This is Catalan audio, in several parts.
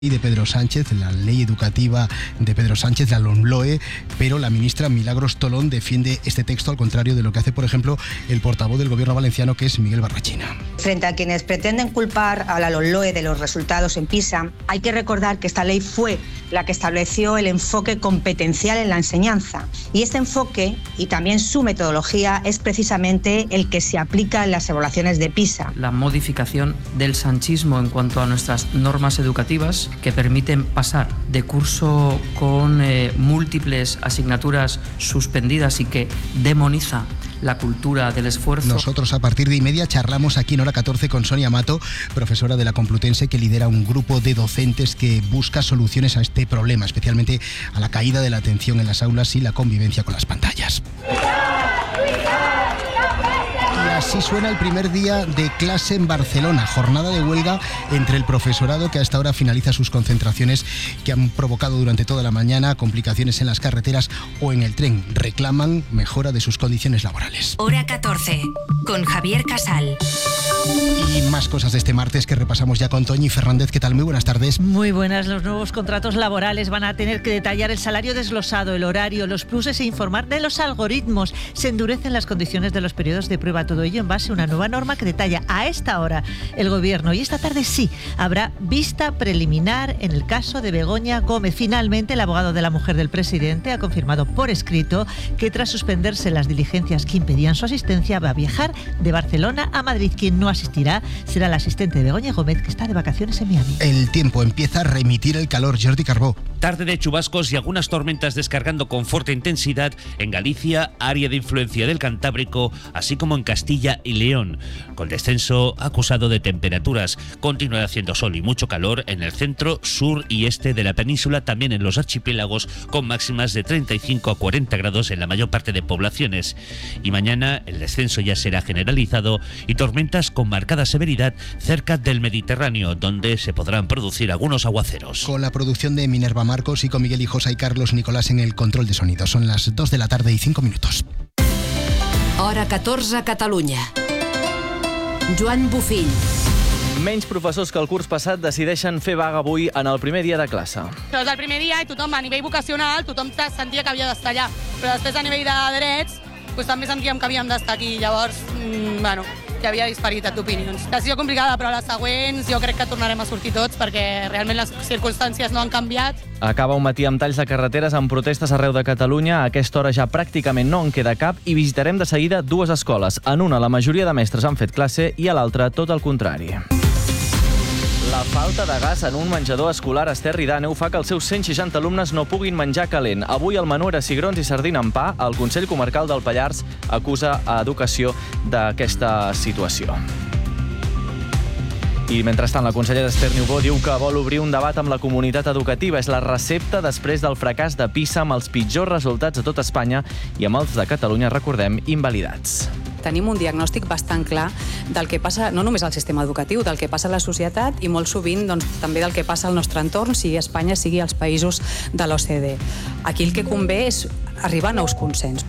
y de Pedro Sánchez, la ley educativa de Pedro Sánchez, la LOMLOE, pero la ministra Milagros Tolón defiende este texto al contrario de lo que hace, por ejemplo, el portavoz del gobierno valenciano, que es Miguel Barrachina. Frente a quienes pretenden culpar a la LOMLOE de los resultados en PISA, hay que recordar que esta ley fue la que estableció el enfoque competencial en la enseñanza. Y este enfoque, y también su metodología, es precisamente el que se aplica en las evaluaciones de PISA. La modificación del sanchismo en cuanto a nuestras normas educativas que permiten pasar de curso con múltiples asignaturas suspendidas y que demoniza la cultura del esfuerzo. Nosotros a partir de 1:30 charlamos aquí en Hora 14 con Sonia Mato, profesora de la Complutense, que lidera un grupo de docentes que busca soluciones a este problema, especialmente a la caída de la atención en las aulas y la convivencia con las pantallas. Y así suena el primer día de clase en Barcelona, jornada de huelga entre el profesorado que hasta ahora finaliza sus concentraciones que han provocado durante toda la mañana complicaciones en las carreteras o en el tren. Reclaman mejora de sus condiciones laborales. Hora 14, con Javier Casal. Y más cosas de este martes que repasamos ya con Toñi Fernández. ¿Qué tal? Muy buenas tardes. Muy buenas. Los nuevos contratos laborales van a tener que detallar el salario desglosado, el horario, los pluses e informar de los algoritmos. Se endurecen las condiciones de los periodos de prueba. Todo ello en base a una nueva norma que detalla a esta hora el Gobierno. Y esta tarde sí, habrá vista preliminar en el caso de Begoña Gómez. Finalmente, el abogado de la mujer del presidente ha confirmado por escrito que tras suspenderse las diligencias que impedían su asistencia, va a viajar de Barcelona a Madrid. Quien no asistirá será la asistente de Begoña Gómez, que está de vacaciones en Miami. El tiempo empieza a remitir el calor. Jordi Carbó. Tarde de chubascos y algunas tormentas descargando con fuerte intensidad en Galicia, área de influencia del Cantábrico, así como en Castilla y León, con descenso acusado de temperaturas. Continuará haciendo sol y mucho calor en el centro, sur y este de la península, también en los archipiélagos, con máximas de 35 a 40 grados en la mayor parte de poblaciones. Y mañana el descenso ya será generalizado y tormentas con marcada severidad cerca del Mediterráneo, donde se podrán producir algunos aguaceros. Con la producción de Minerva Marcos y con Miguel Hijosa y Carlos Nicolás en el control de sonido. Son las 2 de la tarde y 5 minutos. Hora 14, Catalunya. Joan Bufill. Menys professors que el curs passat decideixen fer vaga avui en el primer dia de classe. Però és el primer dia i tothom, a nivell vocacional, tothom sentia que havia d'estar allà. Però després, a nivell de drets, també sentíem que havíem d'estar aquí. Llavors, hi havia disparitat d'opinions. Decisió complicada, però a les següents jo crec que tornarem a sortir tots perquè realment les circumstàncies no han canviat. Acaba un matí amb talls de carreteres amb protestes arreu de Catalunya. A aquesta hora ja pràcticament no en queda cap i visitarem de seguida dues escoles. En una, la majoria de mestres han fet classe i a l'altra, tot el contrari. La falta de gas en un menjador escolar a Esterri d'Àneu fa que els seus 160 alumnes no puguin menjar calent. Avui el menú era cigrons i sardina amb pa. El Consell Comarcal del Pallars acusa a Educació d'aquesta situació. I mentrestant, la consellera Esther Niubó diu que vol obrir un debat amb la comunitat educativa. És la recepta després del fracàs de PISA amb els pitjors resultats de tot Espanya i amb els de Catalunya, recordem, invalidats. Tenim un diagnòstic bastant clar del que passa, no només al sistema educatiu, del que passa a la societat i molt sovint també del que passa al nostre entorn, sigui Espanya, sigui als països de l'OCDE. Aquí el que convé és arribar a nous consensos.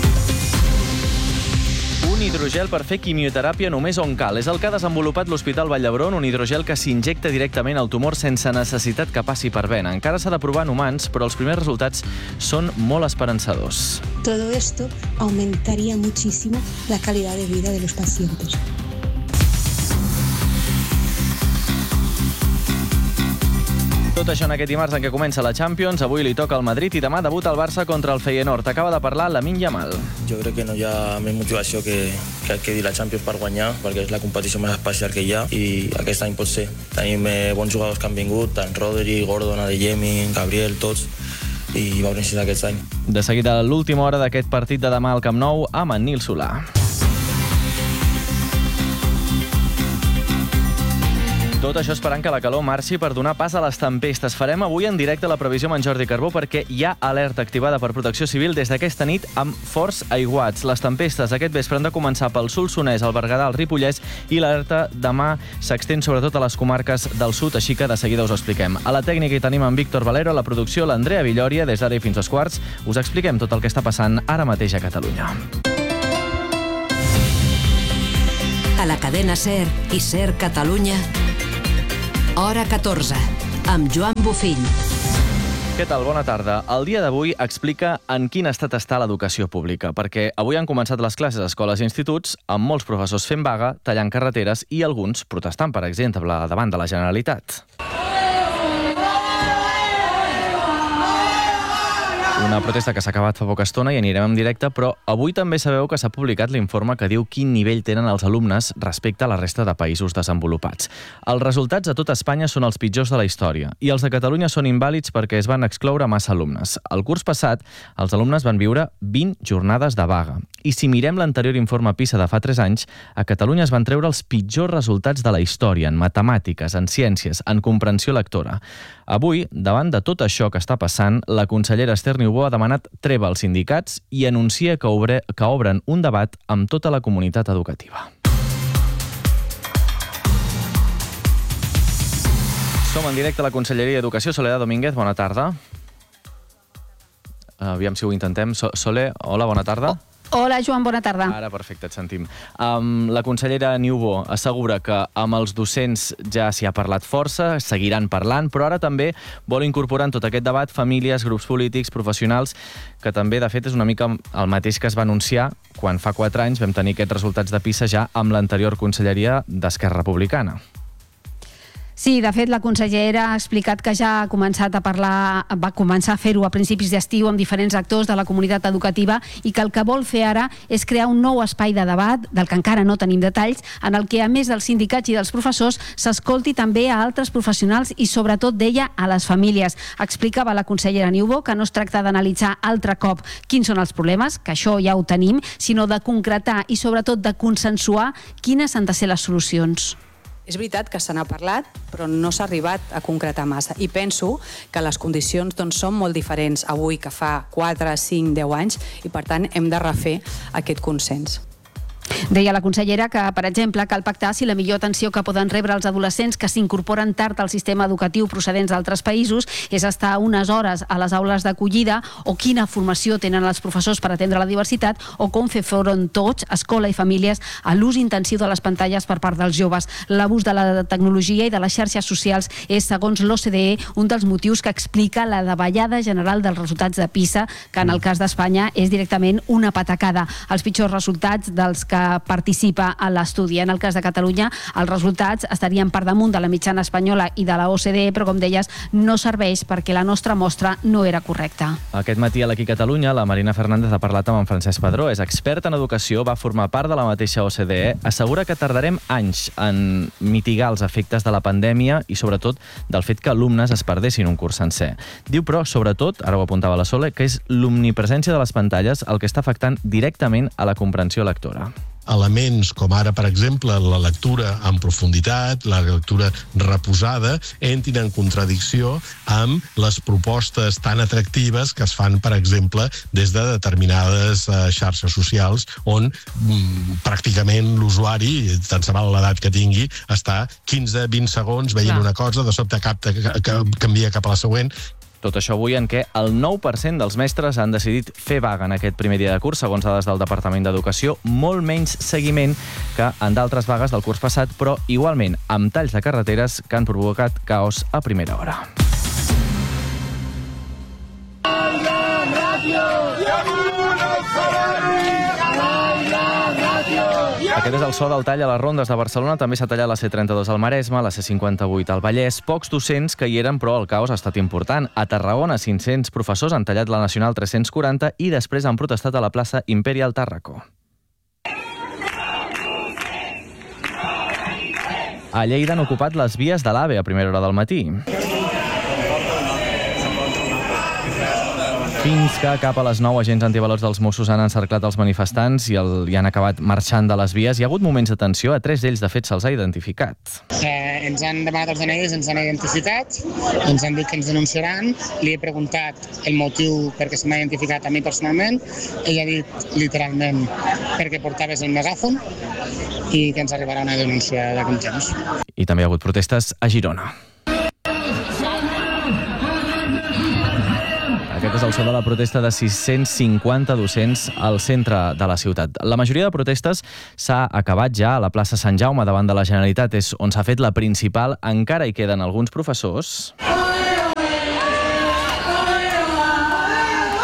Un hidrogel per fer quimioteràpia només on cal. És el que ha desenvolupat l'Hospital Vall d'Hebron, un hidrogel que s'injecta directament al tumor sense necessitat que passi per vena. Encara s'ha de provar en humans, però els primers resultats són molt esperançadors. Todo esto aumentaría muchísimo la calidad de vida de los pacientes. Tot això en aquest dimarts en què comença la Champions. Avui li toca al Madrid i demà debuta el Barça contra el Feyenoord. Acaba de parlar Lamine Yamal. Jo crec que no hi ha més motivació que quedi la Champions per guanyar, perquè és la competició més especial que hi ha i aquest any pot ser. Tenim bons jugadors que han vingut, tant Rodri, Gordon, Adeyemi, Gabriel, tots, i veurem si és aquest any. De seguida, l'última hora d'aquest partit de demà al Camp Nou amb en Nil Solà. Tot això esperant que la calor marxi per donar pas a les tempestes. Farem avui en directe la previsió amb en Jordi Carbó perquè hi ha alerta activada per Protecció Civil des d'aquesta nit amb forts aiguats. Les tempestes aquest vespre han de començar pel Solsonès, el Berguedà, el Ripollès i l'alerta demà s'extén sobretot a les comarques del sud, així que de seguida us ho expliquem. A la tècnica hi tenim en Víctor Valero, a la producció l'Andrea Villòria, des d'ara i fins als quarts. Us expliquem tot el que està passant ara mateix a Catalunya. A la cadena SER i SER Catalunya, Hora 14, amb Joan Bofill. Què tal? Bona tarda. El dia d'avui explica en quin estat està l'educació pública, perquè avui han començat les classes a escoles i instituts, amb molts professors fent vaga, tallant carreteres i alguns protestant, per exemple, davant de la Generalitat. Una protesta que s'ha acabat fa poca estona i anirem en directe, però avui també sabeu que s'ha publicat l'informe que diu quin nivell tenen els alumnes respecte a la resta de països desenvolupats. Els resultats a tot Espanya són els pitjors de la història i els de Catalunya són invàlids perquè es van excloure massa alumnes. El curs passat, els alumnes van viure 20 jornades de vaga. I si mirem l'anterior informe PISA de fa 3 anys, a Catalunya es van treure els pitjors resultats de la història en matemàtiques, en ciències, en comprensió lectora. Avui, davant de tot això que està passant, la consellera Esther Niubó ha demanat treva als sindicats i anuncia que obren un debat amb tota la comunitat educativa. Som en directe a la Conselleria d'Educació. Soledad Domínguez, bona tarda. Aviam si ho intentem. Sole, hola, bona tarda. Hola, Joan, bona tarda. Ara, perfecte, et sentim. La consellera Niubó assegura que amb els docents ja s'hi ha parlat força, seguiran parlant, però ara també vol incorporar en tot aquest debat famílies, grups polítics, professionals, que també, de fet, és una mica el mateix que es va anunciar quan fa 4 anys vam tenir aquests resultats de PISA ja amb l'anterior conselleria d'Esquerra Republicana. Sí, de fet, la consellera ha explicat que ja ha començat a parlar, va començar a fer-ho a principis d'estiu amb diferents actors de la comunitat educativa i que el que vol fer ara és crear un nou espai de debat, del que encara no tenim detalls, en el que, a més dels sindicats i dels professors, s'escolti també a altres professionals i, sobretot, deia, a les famílies. Explicava la consellera Niubó que no es tracta d'analitzar altre cop quins són els problemes, que això ja ho tenim, sinó de concretar i, sobretot, de consensuar quines han de ser les solucions. És veritat que se n'ha parlat, però no s'ha arribat a concretar massa. I penso que les condicions són molt diferents avui que fa 4, 5, 10 anys i, per tant, hem de refer aquest consens. Deia la consellera que, per exemple, cal pactar si la millor atenció que poden rebre els adolescents que s'incorporen tard al sistema educatiu procedents d'altres països és estar unes hores a les aules d'acollida, o quina formació tenen els professors per atendre la diversitat, o com fer front tots, escola i famílies, a l'ús intensiu de les pantalles per part dels joves. L'abús de la tecnologia i de les xarxes socials és, segons l'OCDE, un dels motius que explica la davallada general dels resultats de PISA, que en el cas d'Espanya és directament una patacada. Els pitjors resultats dels que participa a l'estudi. En el cas de Catalunya, els resultats estarien per damunt de la mitjana espanyola i de la OCDE, però, com deies, no serveix perquè la nostra mostra no era correcta. Aquest matí a l'Aquí Catalunya, la Marina Fernández ha parlat amb en Francesc Padró, és experta en educació, va formar part de la mateixa OCDE, assegura que tardarem anys en mitigar els efectes de la pandèmia i, sobretot, del fet que alumnes es perdessin un curs sencer. Diu, però, sobretot, ara ho apuntava la Sole, que és l'omnipresència de les pantalles el que està afectant directament a la comprensió lectora. Elements com ara, per exemple, la lectura en profunditat, la lectura reposada, entrin en contradicció amb les propostes tan atractives que es fan, per exemple, des de determinades xarxes socials on pràcticament l'usuari, tant se val l'edat que tingui, està 15-20 segons veient una cosa, de sobte canvia cap a la següent. Tot això avui en què el 9% dels mestres han decidit fer vaga en aquest primer dia de curs, segons dades del Departament d'Educació, molt menys seguiment que en d'altres vagues del curs passat, però igualment amb talls de carreteres que han provocat caos a primera hora. Aquest és el so del tall a les rondes de Barcelona. També s'ha tallat la C32 al Maresme, la C58 al Vallès. Pocs docents que hi eren, però el caos ha estat important. A Tarragona, 500 professors han tallat la Nacional 340 i després han protestat a la plaça Imperial Tàrraco. A Lleida han ocupat les vies de l'AVE a primera hora del matí. Fins que cap a les 9 agents antiavalots dels Mossos han encerclat els manifestants i han acabat marxant de les vies. Hi ha hagut moments de tensió, a 3 d'ells de fet se'ls ha identificat. Ens han demanat els DNIs, ens han identificat, ens han dit que ens denunciaran, li he preguntat el motiu perquè se m'ha identificat a mi personalment, ell ha dit literalment perquè portaves el megàfon i que ens arribarà una denúncia d'aquell temps. I també hi ha hagut protestes a Girona. Aquest és el so de la protesta de 650 docents al centre de la ciutat. La majoria de protestes s'ha acabat ja a la plaça Sant Jaume davant de la Generalitat. És on s'ha fet la principal. Encara hi queden alguns professors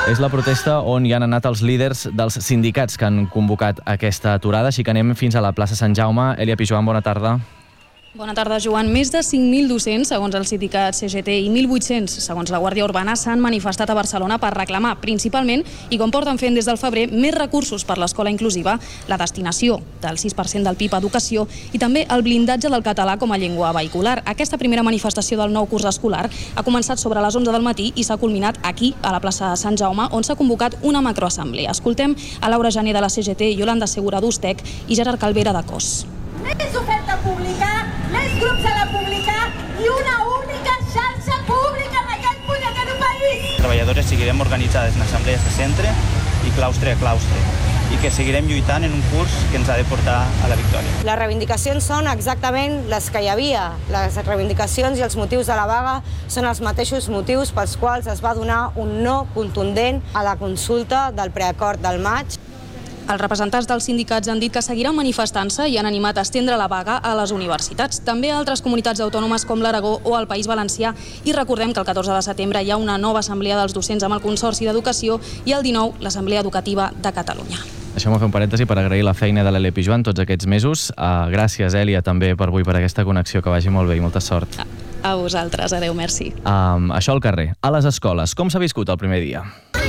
És la protesta on hi han anat els líders dels sindicats que han convocat aquesta aturada, així que anem fins a la plaça Sant Jaume. Elia Pijoan, bona tarda. Bona tarda, Joan. Més de 5.000 docents, segons el sindicat CGT, i 1.800, segons la Guàrdia Urbana, s'han manifestat a Barcelona per reclamar, principalment, i com porten fent des del febrer, més recursos per l'escola inclusiva, la destinació del 6% del PIB a educació i també el blindatge del català com a llengua vehicular. Aquesta primera manifestació del nou curs escolar ha començat sobre les 11 del matí i s'ha culminat aquí, a la plaça Sant Jaume, on s'ha convocat una macroassemblea. Escoltem a Laura Jané de la CGT, Yolanda Segura d'Ustec i Gerard Calvera de COS. Més oferta pública, més grups a la pública i una única xarxa pública en aquest punyetero país. Treballadores seguirem organitzades en assemblees de centre i claustre a claustre i que seguirem lluitant en un curs que ens ha de portar a la victòria. Les reivindicacions són exactament les que hi havia. Les reivindicacions i els motius de la vaga són els mateixos motius pels quals es va donar un no contundent a la consulta del preacord del maig. Els representants dels sindicats han dit que seguiran manifestant-se i han animat a estendre la vaga a les universitats, també a altres comunitats autònomes com l'Aragó o el País Valencià. I recordem que el 14 de setembre hi ha una nova assemblea dels docents amb el Consorci d'Educació i el 19 l'Assemblea Educativa de Catalunya. Deixeu-me fer un parèntesi per agrair la feina de l'Elia Pijoan tots aquests mesos. Gràcies, Elia, també per avui, per aquesta connexió. Que vagi molt bé i molta sort. A vosaltres, adeu, merci. Això al carrer. A les escoles, com s'ha viscut el primer dia?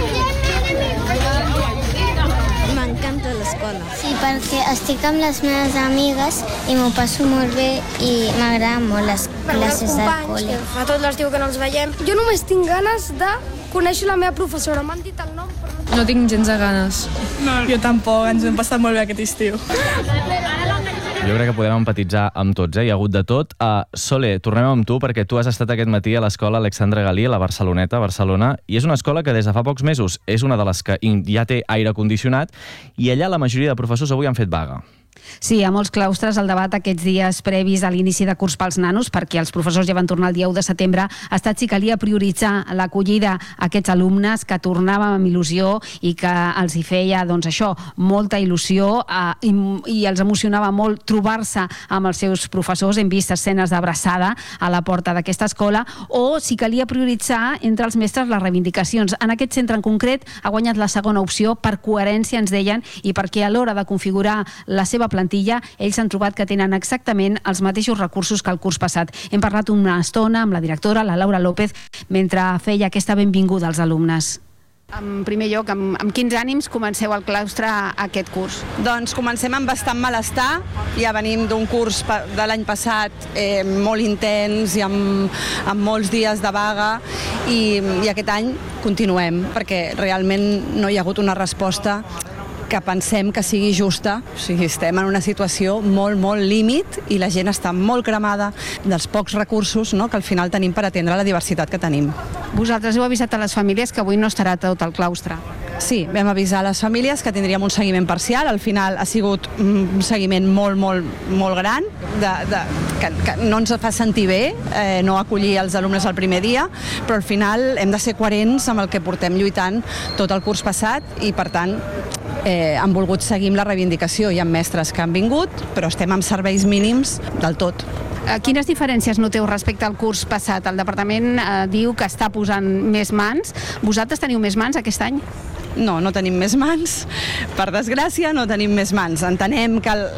M'encanta l'escola. Sí, perquè estic amb les meves amigues i m'ho passo molt bé i m'agraden molt les classes del col·le. Fa tot l'estiu que no els veiem. Jo només tinc ganes de conèixer la meva professora. M'han dit el nom, però no tinc gens de ganes. No, jo tampoc, ens hem passat molt bé aquest estiu. Jo crec que podem empatitzar amb tots, hi ha hagut de tot. Sole, tornem amb tu, perquè tu has estat aquest matí a l'escola Alexandre Galí, a la Barceloneta, a Barcelona, i és una escola que des de fa pocs mesos és una de les que ja té aire condicionat, i allà la majoria de professors avui han fet vaga. Sí, a molts claustres el debat aquests dies previs a l'inici de curs pels nanos, perquè els professors ja van tornar el dia 1 de setembre, ha estat si calia prioritzar l'acollida a aquests alumnes que tornàvem amb il·lusió i que els hi feia, doncs això, molta il·lusió i els emocionava molt trobar-se amb els seus professors. Hem vist escenes d'abraçada a la porta d'aquesta escola, o si calia prioritzar entre els mestres les reivindicacions. En aquest centre en concret ha guanyat la segona opció per coherència, ens deien, i perquè a l'hora de configurar la seva plantilla, ells han trobat que tenen exactament els mateixos recursos que el curs passat. Hem parlat una estona amb la directora, la Laura López, mentre feia aquesta benvinguda als alumnes. En primer lloc, amb quins ànims comenceu el claustre aquest curs? Doncs comencem amb bastant malestar. Ja venim d'un curs de l'any passat molt intens i amb molts dies de vaga, i aquest any continuem, perquè realment no hi ha hagut una resposta que pensem que sigui justa. O sigui, estem en una situació molt, molt límit i la gent està molt cremada dels pocs recursos, no?, que al final tenim per atendre la diversitat que tenim. Vosaltres heu avisat a les famílies que avui no estarà tot el claustre? Sí, vam avisar a les famílies que tindríem un seguiment parcial. Al final ha sigut un seguiment molt, molt, molt gran, que no ens fa sentir bé no acollir els alumnes el primer dia, però al final hem de ser coherents amb el que portem lluitant tot el curs passat i, per tant, han volgut seguir amb la reivindicació. Hi ha mestres que han vingut, però estem amb serveis mínims del tot. Quines diferències noteu respecte al curs passat? El departament diu que està posant més mans. Vosaltres teniu més mans aquest any? No, no tenim més mans. Per desgràcia, no tenim més mans. Entenem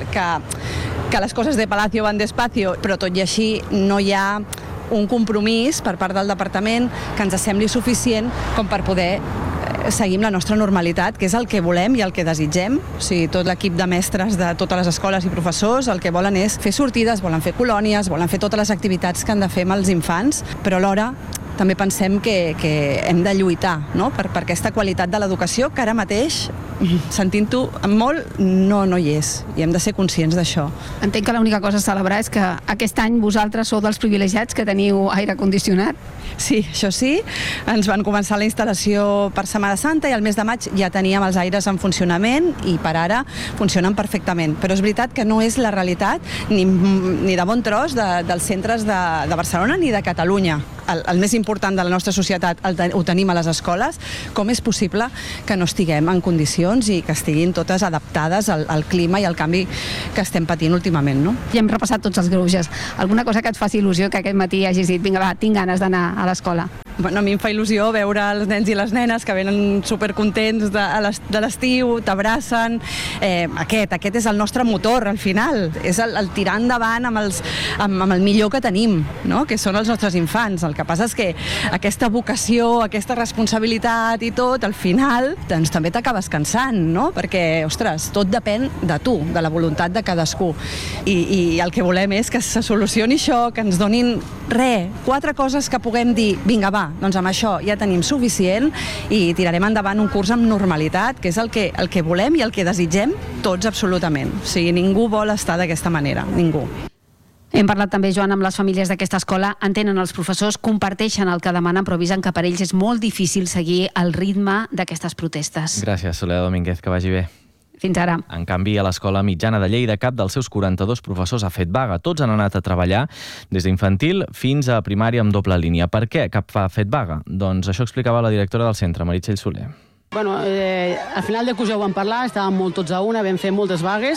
que les coses de Palacio van despacio, però tot i així no hi ha un compromís per part del departament que ens sembli suficient com per poder seguir amb la nostra normalitat, que és el que volem i el que desitgem. O sigui, tot l'equip de mestres de totes les escoles i professors el que volen és fer sortides, volen fer colònies, volen fer totes les activitats que han de fer amb els infants, però alhora també pensem que hem de lluitar, no?, per aquesta qualitat de l'educació que ara mateix, sentint-ho molt, no hi és, i hem de ser conscients d'això. Entenc que l'única cosa a celebrar és que aquest any vosaltres sou dels privilegiats que teniu aire condicionat. Sí, això sí. Ens van començar la instal·lació per Setmana Santa i al mes de maig ja teníem els aires en funcionament i per ara funcionen perfectament. Però és veritat que no és la realitat ni de bon tros dels centres de Barcelona ni de Catalunya. El més important de la nostra societat ho tenim a les escoles. Com és possible que no estiguem en condicions i que estiguin totes adaptades al clima i al canvi que estem patint últimament, no? Ja hem repassat tots els greuges. Alguna cosa que et faci il·lusió que aquest matí hagis dit, vinga va, tinc ganes d'anar a l'escola? A mi em fa il·lusió veure els nens i les nenes que venen supercontents de l'estiu, t'abracen. Aquest és el nostre motor, al final. És el tirar endavant amb el millor que tenim, no? Que són els nostres infants. El que passa és que aquesta vocació, aquesta responsabilitat i tot, al final, doncs també t'acabes cansant, no? Perquè, ostres, tot depèn de tu, de la voluntat de cadascú. I el que volem és que se solucioni això, que ens donin 4 coses que puguem dir, vinga, va, doncs amb això ja tenim suficient i tirarem endavant un curs amb normalitat, que és el que volem i el que desitgem tots absolutament. O sigui, ningú vol estar d'aquesta manera, ningú. Hem parlat també, Joan, amb les famílies d'aquesta escola, entenen els professors, comparteixen el que demanen, però avisen que per ells és molt difícil seguir el ritme d'aquestes protestes. Gràcies, Soledad Domínguez, que vagi bé. Fins ara. En canvi, a l'Escola Mitjana de Lleida, cap dels seus 42 professors ha fet vaga. Tots han anat a treballar des d'infantil fins a primària amb doble línia. Per què cap ha fet vaga? Doncs això explicava la directora del centre, Meritxell Soler. Bueno, al final de curs ja ho vam parlar, estàvem molt tots a una, vam fer moltes vagues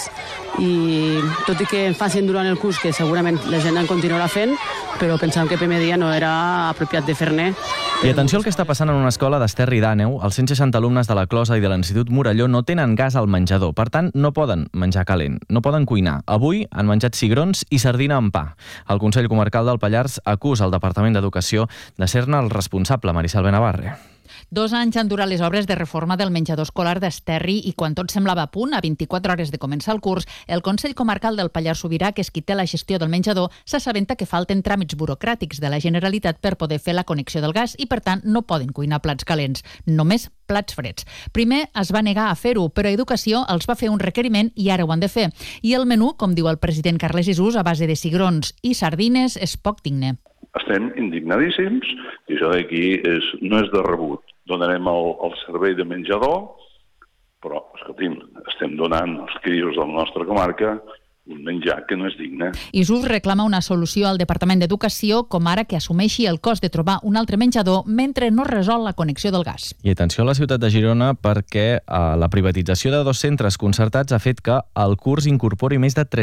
i tot i que en facin durant el curs, que segurament la gent en continuarà fent, però pensàvem que el primer dia no era apropiat de fer-ne. I atenció al que està passant en una escola d'Esterri d'Àneu. Els 160 alumnes de la Closa i de l'Institut Morelló no tenen gas al menjador, per tant, no poden menjar calent, no poden cuinar. Avui han menjat cigrons i sardina amb pa. El Consell Comarcal del Pallars acusa el Departament d'Educació de ser-ne el responsable, Maricel Benavarre. 2 anys han durat les obres de reforma del menjador escolar d'Esterri i quan tot semblava a punt, a 24 hores de començar el curs, el Consell Comarcal del Pallars Sobirà, que és qui té la gestió del menjador, s'assabenta que falten tràmits burocràtics de la Generalitat per poder fer la connexió del gas i, per tant, no poden cuinar plats calents, només plats freds. Primer es va negar a fer-ho, però Educació els va fer un requeriment i ara ho han de fer. I el menú, com diu el president Carles Isús, a base de cigrons i sardines, és poc digne. Estem indignadíssims i això d'aquí no és de rebut. Donarem el servei de menjador, però, escolti'm, estem donant als crios de la nostra comarca un menjar que no és digne. Isús reclama una solució al Departament d'Educació, com ara que assumeixi el cost de trobar un altre menjador mentre no resol la connexió del gas. I atenció a la ciutat de Girona perquè la privatització de 2 centres concertats ha fet que el curs incorpori més de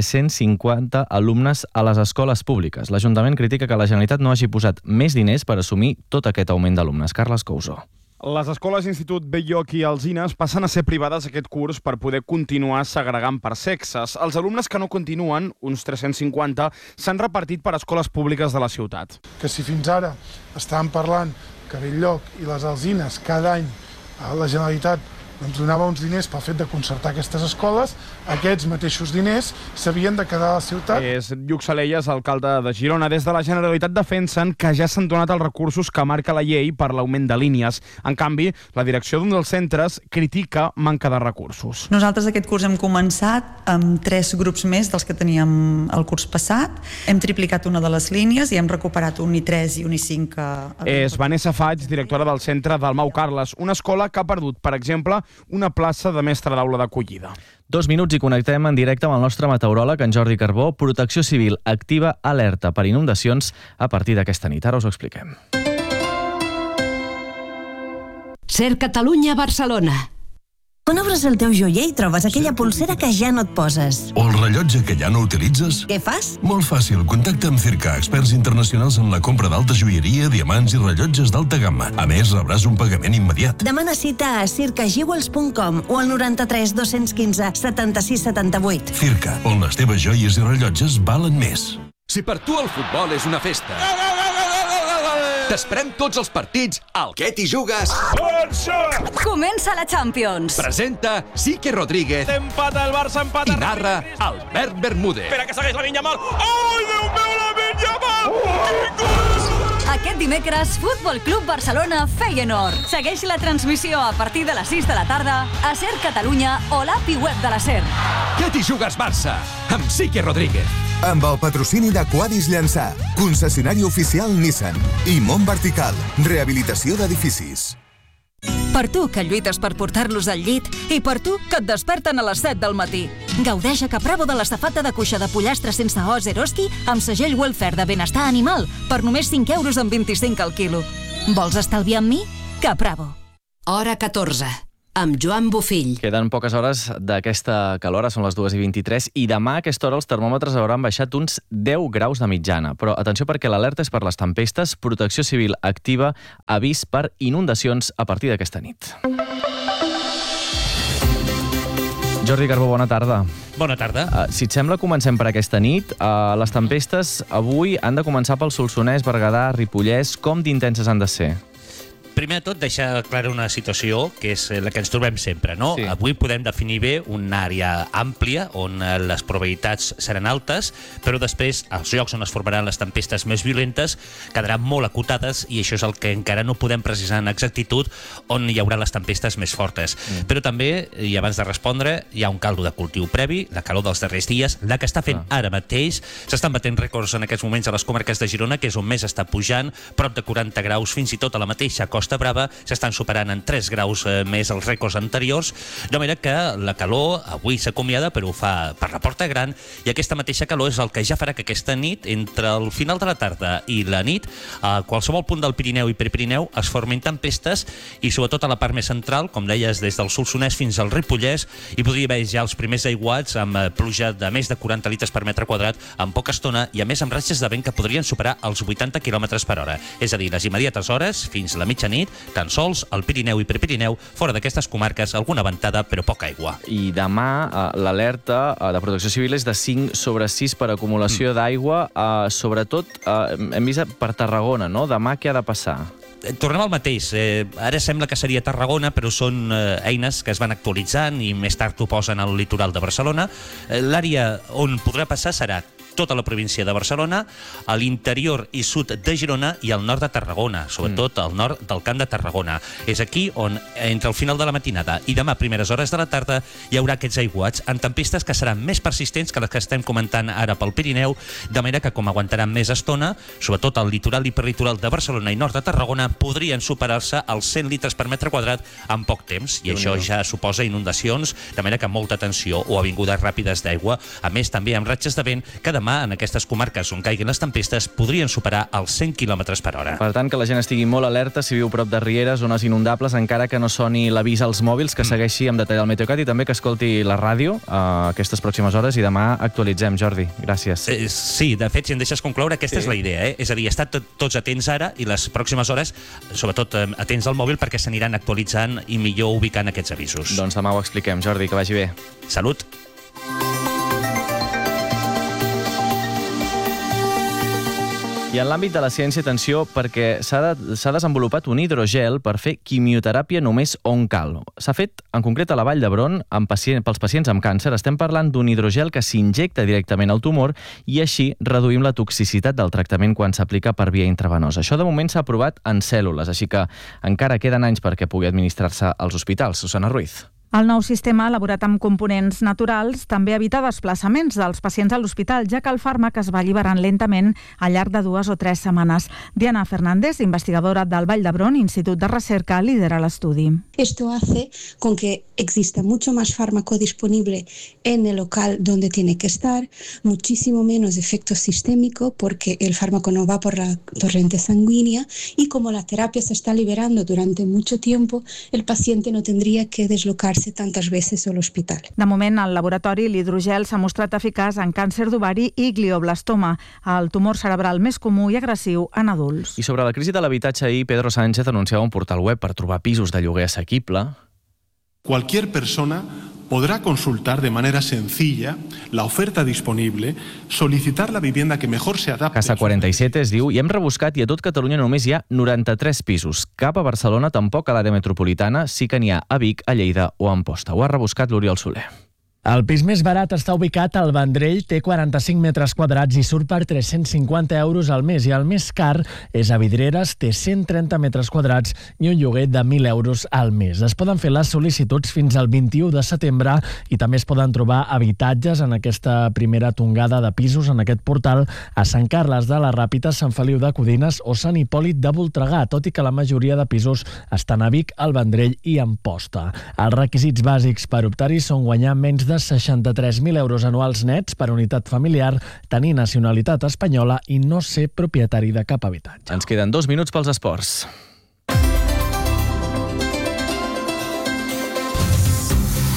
350 alumnes a les escoles públiques. L'Ajuntament critica que la Generalitat no hagi posat més diners per assumir tot aquest augment d'alumnes. Carles Couso. Les escoles Institut Belloc i Alzines passen a ser privades aquest curs per poder continuar segregant per sexes. Els alumnes que no continuen, uns 350, s'han repartit per escoles públiques de la ciutat. Que si fins ara estàvem parlant que Belloc i les Alzines cada any la Generalitat ens donava uns diners pel fet de concertar aquestes escoles, aquests mateixos diners s'havien de quedar a la ciutat. És Lluc Salelles, alcalde de Girona. Des de la Generalitat defensen que ja s'han donat els recursos que marca la llei per l'augment de línies. En canvi, la direcció d'un dels centres critica manca de recursos. Nosaltres aquest curs hem començat amb 3 grups més dels que teníem el curs passat. Hem triplicat una de les línies i hem recuperat un I3 i un I5. És Vanessa Faig, directora del centre Dalmau Carles, una escola que ha perdut, per exemple, una plaça de mestre d'aula d'acollida. 2 minuts i connectem en directe amb el nostre meteoròleg, en Jordi Carbó. Protecció Civil activa alerta per inundacions a partir d'aquesta nit. Ara us ho expliquem. Ser Catalunya Barcelona. Quan obres el teu joier i trobes aquella polsera que ja no et poses. O el rellotge que ja no utilitzes. Què fas? Molt fàcil, contacta amb Circa, experts internacionals en la compra d'alta joieria, diamants i rellotges d'alta gamma. A més, rebràs un pagament immediat. Demana cita a circajewels.com o al 93 215 76 78. Circa, on les teves joies i rellotges valen més. Si per tu el futbol és una festa, t'esperem tots els partits al Què t'hi jugues? Comença la Champions. Presenta Sique Rodríguez. Empata el Barça, empata. I narra Albert Bermúdez. Espera que segueix la Vinya Mal. Ai, Déu meu, la Vinya Mal! Aquest dimecres, Futbol Club Barcelona Feyenoord. Segueix la transmissió a partir de les 6 de la tarda a Ser Catalunya o l'API web de la Ser. Què t'hi jugues, Barça? Amb Sique Rodríguez. Amb el patrocini de Quadis Llançà, concessionari oficial Nissan i Mont Vertical, rehabilitació d'edificis. Per tu, que lluites per portar-los al llit, i per tu, que et desperten a les 7 del matí. Gaudeix a Capravo de la safata de cuixa de pollastre sense os Eroski amb segell Welfare de benestar animal per només 5 € amb 25 al quilo. Vols estalviar amb mi? Capravo. Hora 14. amb Joan Bofill. Queden poques hores d'aquesta calor, són les 2:23, i demà a aquesta hora els termòmetres hauran baixat uns 10 graus de mitjana. Però atenció perquè l'alerta és per les tempestes, Protecció Civil activa avís per inundacions a partir d'aquesta nit. Jordi Carbó, bona tarda. Bona tarda. Si et sembla, comencem per aquesta nit. Les tempestes avui han de començar pel Solsonès, Berguedà, Ripollès. Com d'intenses han de ser? Primer de tot, deixar clara una situació que és la que ens trobem sempre, no? Sí. Avui podem definir bé una àrea àmplia on les probabilitats seran altes, però després els llocs on es formaran les tempestes més violentes quedaran molt acotades i això és el que encara no podem precisar en exactitud on hi haurà les tempestes més fortes. Però també, i abans de respondre, hi ha un caldo de cultiu previ, la calor dels darrers dies, la que està fent ara mateix. S'estan batent rècords en aquests moments a les comarques de Girona, que és on més està pujant, prop de 40 graus, fins i tot a la mateixa Costa Brava s'estan superant en 3 graus més els rècords anteriors, de manera que la calor avui s'acomiada, però ho fa per la porta gran, i aquesta mateixa calor és el que ja farà que aquesta nit, entre el final de la tarda i la nit, a qualsevol punt del Pirineu i Prepirineu es formin tempestes, i sobretot a la part més central, com deies, des del Solsonès fins al Ripollès, hi podria haver ja els primers aiguats amb pluja de més de 40 litres per metre quadrat en poca estona, i a més amb ratxes de vent que podrien superar els 80 km per hora. És a dir, les immediates hores, fins la mitjanit, tan sols al Pirineu i Prepirineu, fora d'aquestes comarques, alguna ventada, però poca aigua. I demà l'alerta de Protecció Civil és de 5/6 per acumulació d'aigua, sobretot hem vist per Tarragona, no? Demà què ha de passar? Tornem al mateix. Ara sembla que seria Tarragona, però són eines que es van actualitzant i més tard ho posen al litoral de Barcelona. L'àrea on podrà passar serà tota la província de Barcelona, a l'interior i sud de Girona i al nord de Tarragona, sobretot al nord del Camp de Tarragona. És aquí on, entre el final de la matinada i demà a primeres hores de la tarda, hi haurà aquests aiguats en tempestes que seran més persistents que les que estem comentant ara pel Pirineu, de manera que com aguantaran més estona, sobretot al litoral i perlitoral de Barcelona i nord de Tarragona, podrien superar-se els 100 litres per metre quadrat en poc temps, i això ja suposa inundacions, de manera que molta atenció o avingudes ràpides d'aigua, a més també amb ratxes de vent que demà en aquestes comarques on caiguin les tempestes podrien superar els 100 km per hora. Per tant, que la gent estigui molt alerta si viu prop de rieres, zones inundables, encara que no soni l'avís als mòbils, que segueixi amb detall el Meteocat i també que escolti la ràdio aquestes pròximes hores, i demà actualitzem. Jordi, gràcies. Sí, de fet, si em deixes concloure, aquesta és la idea. És a dir, estar tots atents ara i les pròximes hores, sobretot atents al mòbil, perquè s'aniran actualitzant i millor ubicant aquests avisos. Doncs demà ho expliquem. Jordi, que vagi bé. Salut. I en l'àmbit de la ciència, atenció, perquè s'ha desenvolupat un hidrogel per fer quimioteràpia només on cal. S'ha fet, en concret, a la Vall d'Hebron, pels pacients amb càncer. Estem parlant d'un hidrogel que s'injecta directament al tumor i així reduïm la toxicitat del tractament quan s'aplica per via intravenosa. Això de moment s'ha aprovat en cèl·lules, així que encara queden anys perquè pugui administrar-se als hospitals. Susana Ruiz. El nou sistema, elaborat amb components naturals, també evita desplaçaments dels pacients a l'hospital, ja que el fàrmac es va alliberant lentament al llarg de 2 o 3 setmanes. Diana Fernández, investigadora del Vall d'Hebron, Institut de Recerca, lidera l'estudi. Esto hace con que exista mucho más fármaco disponible en el local donde tiene que estar, muchísimo menos efecto sistémico porque el fármaco no va por la corriente sanguínea y como la terapia se está liberando durante mucho tiempo, el paciente no tendría que deslocarse tantes veces a l'hospital. De moment, al laboratori, l'hidrogel s'ha mostrat eficaç en càncer d'ovari i glioblastoma, el tumor cerebral més comú i agressiu en adults. I sobre la crisi de l'habitatge, ahir Pedro Sánchez anunciava un portal web per trobar pisos de lloguer assequible. Cualquier persona podrá consultar de manera sencilla la oferta disponible, solicitar la vivienda que mejor se adapte. Casa 47 es diu, i hem rebuscat, i a tot Catalunya només hi ha 93 pisos. Cap a Barcelona, tampoc a l'àrea metropolitana, sí que n'hi ha a Vic, a Lleida o a Amposta. Ho ha rebuscat l'Oriol Soler. El pis més barat està ubicat al Vendrell, té 45 metres quadrats i surt per 350 euros al mes, i el més car és a Vidreres, té 130 metres quadrats i un lloguer de 1.000 euros al mes. Es poden fer les sol·licituds fins al 21 de setembre i també es poden trobar habitatges en aquesta primera tongada de pisos en aquest portal a Sant Carles de la Ràpita, Sant Feliu de Codines o Sant Hipòlit de Voltregà, tot i que la majoria de pisos estan a Vic, al Vendrell i Amposta. Els requisits bàsics per optar-hi són guanyar menys de 63.000 euros anuals nets per unitat familiar, tenir nacionalitat espanyola i no ser propietari de cap habitatge. Ens queden 2 minuts pels esports.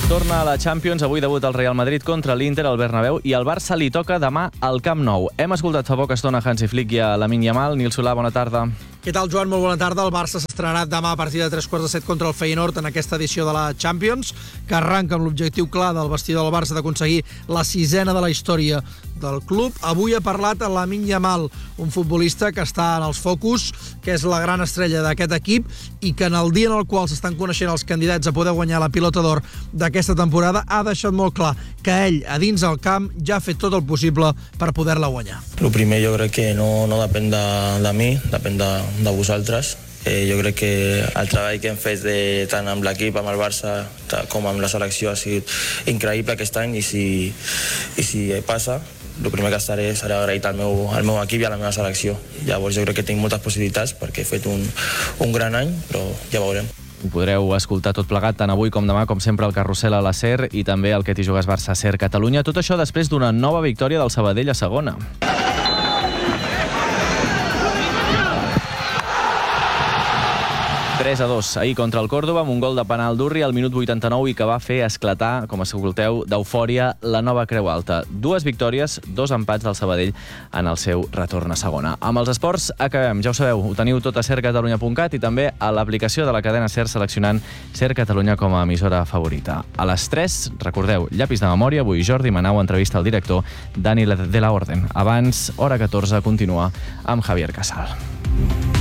Torna a la Champions, avui debut el Real Madrid contra l'Inter al Bernabéu i al Barça li toca demà al Camp Nou. Hem escoltat fa poca estona Hansi Flick i a Lamine Yamal. Nil Solà, bona tarda. Què tal, Joan? Molt bona tarda. El Barça s'estrenarà demà a partir de 3:15 contra el Feyenoord en aquesta edició de la Champions, que arranca amb l'objectiu clar del vestidor del Barça d'aconseguir la 6ena de la història del club. Avui ha parlat a Lamine Yamal, un futbolista que està en els focus, que és la gran estrella d'aquest equip i que en el dia en el qual s'estan coneixent els candidats a poder guanyar la Pilota d'Or d'aquesta temporada ha deixat molt clar que ell, a dins del camp, ja ha fet tot el possible per poder-la guanyar. El primer jo crec que no depèn de mi, depèn de vosaltres. Jo crec que el treball que hem fet tant amb l'equip, amb el Barça, com amb la selecció ha sigut increïble aquest any i si passa, el primer que estaré serà agraït al meu equip i a la meva selecció. Llavors jo crec que tinc moltes possibilitats perquè he fet un gran any, però ja veurem. Ho podreu escoltar tot plegat tant avui com demà, com sempre, al Carrusel a la SER i també al Que t'hi jugues Barça SER Catalunya. Tot això després d'una nova victòria del Sabadell a segona. 3-2 ahir contra el Córdoba amb un gol de penal d'Urri al minut 89 i que va fer esclatar, com escolteu, d'eufòria la nova Creu Alta. 2 victòries, 2 empats del Sabadell en el seu retorn a segona. Amb els esports acabem, ja ho sabeu, ho teniu tot a sercatalunya.cat i també a l'aplicació de la cadena SER seleccionant SER Catalunya com a emissora favorita. A les 3, recordeu, llapis de memòria, avui Jordi Manau entrevista al director Dani de la Orden. Abans, hora 14, continua amb Javier Casal.